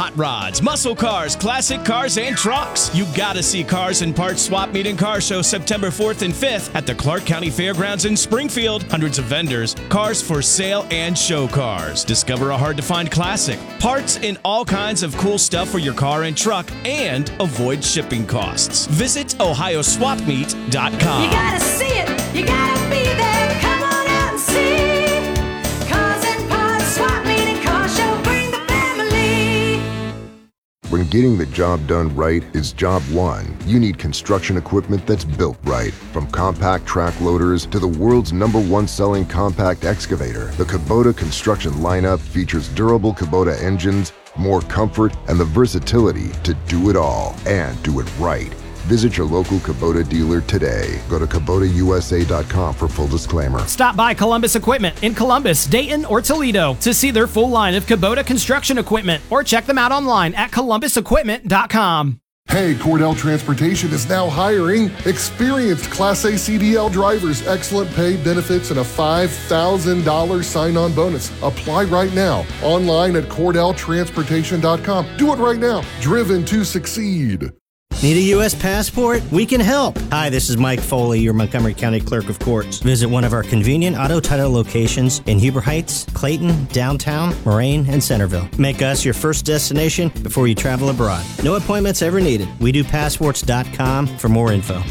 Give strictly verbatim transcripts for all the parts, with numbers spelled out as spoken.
Hot rods, muscle cars, classic cars, and trucks. You gotta see Cars and Parts Swap Meet and Car Show September fourth and fifth at the Clark County Fairgrounds in Springfield. Hundreds of vendors, cars for sale, and show cars. Discover a hard-to-find classic, parts, and all kinds of cool stuff for your car and truck, and avoid shipping costs. Visit ohio swap meet dot com. You gotta see it, you gotta be there. Come on out and see Cars and Parts Swap Meet and Car Show. Bring the family. When getting the job done right is job one, you need construction equipment that's built right. From compact track loaders to the world's number one selling compact excavator, the Kubota construction lineup features durable Kubota engines, more comfort, and the versatility to do it all and do it right. Visit your local Kubota dealer today. Go to Kubota U S A dot com for full disclaimer. Stop by Columbus Equipment in Columbus, Dayton, or Toledo to see their full line of Kubota construction equipment, or check them out online at columbus equipment dot com. Hey, Cordell Transportation is now hiring experienced Class A C D L drivers, excellent pay, benefits, and a five thousand dollars sign-on bonus. Apply right now online at cordell transportation dot com. Do it right now. Driven to succeed. Need a U S passport? We can help. Hi, this is Mike Foley, your Montgomery County Clerk of Courts. Visit one of our convenient auto title locations in Heber Heights, Clayton, downtown, Moraine, and Centerville. Make us your first destination before you travel abroad. No appointments ever needed. we do passports dot com for more info.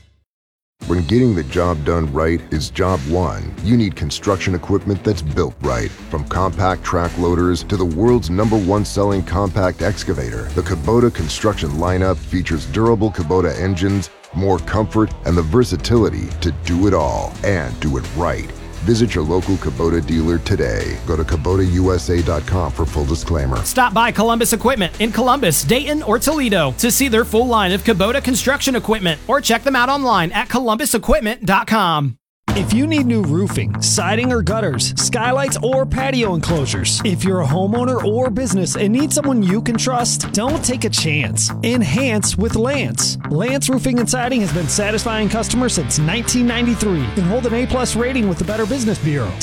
When getting the job done right is job one, you need construction equipment that's built right. From compact track loaders to the world's number one selling compact excavator, the Kubota construction lineup features durable Kubota engines, more comfort, and the versatility to do it all and do it right. Visit your local Kubota dealer today. Go to Kubota U S A dot com for full disclaimer. Stop by Columbus Equipment in Columbus, Dayton, or Toledo to see their full line of Kubota construction equipment, or check them out online at columbus equipment dot com. If you need new roofing, siding or gutters, skylights or patio enclosures, if you're a homeowner or business and need someone you can trust, don't take a chance. Enhance with Lance. Lance Roofing and Siding has been satisfying customers since nineteen ninety-three and hold an A plus rating with the Better Business Bureau.